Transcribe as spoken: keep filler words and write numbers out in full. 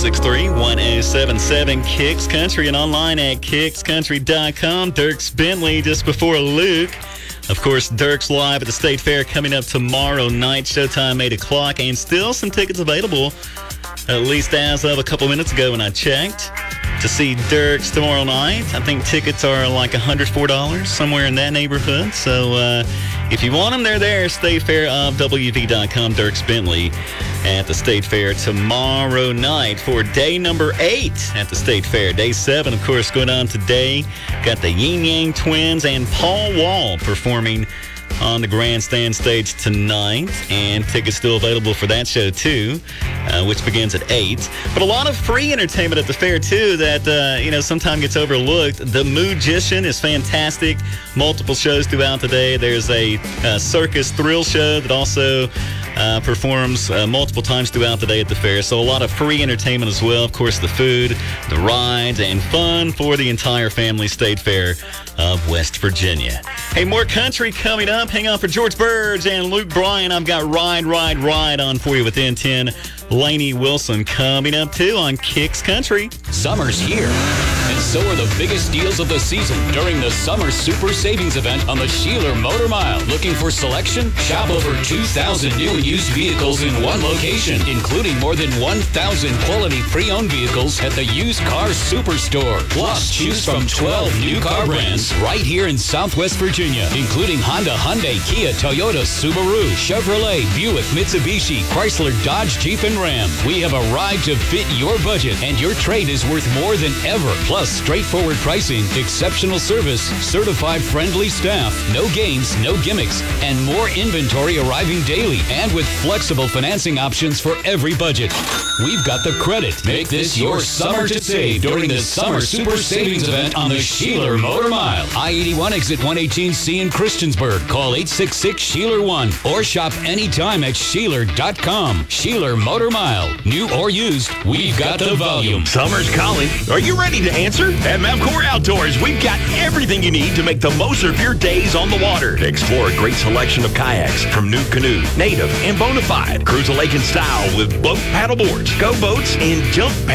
six three, one oh seven seven, Kicks Country, and online at kicks country dot com. Dierks Bentley just before Luke. Of course, Dierks live at the State Fair coming up tomorrow night. Showtime eight o'clock, and still some tickets available, at least as of a couple minutes ago when I checked, to see Dierks tomorrow night. I think tickets are like one hundred four dollars, somewhere in that neighborhood. So uh, if you want them, they're there. State Fair of W V dot com. Dierks Bentley at the State Fair tomorrow night for day number eight at the State Fair. Day seven, of course, going on today. Got the Yin Yang Twins and Paul Wall performing on the grandstand stage tonight, and tickets still available for that show too, uh, which begins at eight. But a lot of free entertainment at the fair too that uh, you know sometimes gets overlooked. The Moogician is fantastic. Multiple shows throughout the day. There's a uh, circus thrill show that also uh, performs uh, multiple times throughout the day at the fair. So a lot of free entertainment as well. Of course, the food, the rides, and fun for the entire family. State Fair of West Virginia. Hey, more country coming up. Hang on for George Burge and Luke Bryan. I've got Ride, Ride, Ride on for you with N ten. Lainey Wilson coming up too on Kicks Country. Summer's here, and so are the biggest deals of the season during the Summer Super Savings Event on the Sheeler Motor Mile. Looking for selection? Shop over two thousand new and used vehicles in one location, including more than one thousand quality pre-owned vehicles at the Used Car Superstore. Plus, choose from twelve new car brands right here in Southwest Virginia, including Honda, Hyundai, Kia, Toyota, Subaru, Chevrolet, Buick, Mitsubishi, Chrysler, Dodge, Jeep, and Ram. We have a ride to fit your budget, and your trade is worth more than ever. Plus, straightforward pricing, exceptional service, certified friendly staff, no games, no gimmicks, and more inventory arriving daily, and with flexible financing options for every budget. We've got the credit. Make this your summer to save during the Summer Super Savings Event on the Sheeler Motor Mile. I eighty-one exit one eighteen C in Christiansburg. Call eight six six, Sheeler one or shop anytime at Sheeler dot com. Sheeler Motor Mile. New or used, we've got the volume. Summer's calling. Are you ready to answer? At Mavcor Outdoors, we've got everything you need to make the most of your days on the water. Explore a great selection of kayaks from New Canoe, Native, and Bonafide. Cruise a lake in style with boat paddle boards, go boats, and jump